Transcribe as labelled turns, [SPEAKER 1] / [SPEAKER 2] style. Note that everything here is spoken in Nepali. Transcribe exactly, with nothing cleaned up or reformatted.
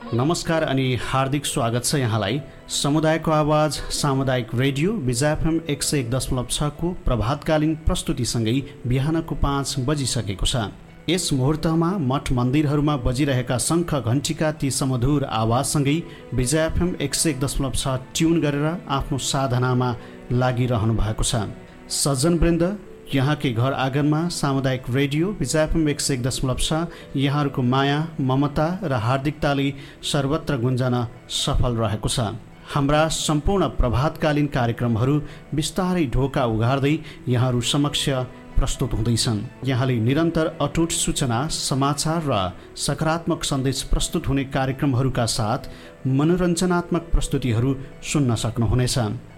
[SPEAKER 1] नमस्कार अनि हार्दिक स्वागत छ यहाँलाई समुदायको आवाज सामुदायिक रेडियो बिजा एफएम एक सय एक दशमलव छको प्रभातकालीन प्रस्तुतिसँगै बिहानको पाँच बजिसकेको छ। यस मुहुर्तमा मठ मन्दिरहरूमा बजिरहेका शङ्ख घण्टीका ती समधुर आवाजसँगै बिजा एफएम एक सय एक दशमलव छ ट्युन गरेर आफ्नो साधनामा लागिरहनु भएको छ। सज्जनवृन्द, यहाँकै घर आँगनमा सामुदायिक रेडियो बिजा एफएम एक सय एक दशमलव छ यहाँहरूको माया ममता र हार्दिकताले सर्वत्र गुन्जन सफल रहेको छ। हाम्रा सम्पूर्ण प्रभातकालीन कार्यक्रमहरू बिस्तारै ढोका उघार्दै यहाँहरू समक्ष प्रस्तुत हुँदैछन्। यहाँले निरन्तर अटुट सूचना, समाचार र सकारात्मक सन्देश प्रस्तुत हुने कार्यक्रमहरूका साथ मनोरञ्जनात्मक प्रस्तुतिहरू सुन्न सक्नुहुनेछ।